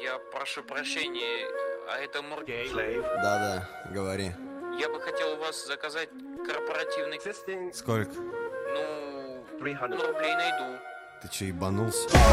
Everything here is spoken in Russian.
Я прошу прощения, а это Мургей? Да-да, говори. Я бы хотел у вас заказать корпоративный... Сколько? Ну, рублей найду. Ты че, ебанулся?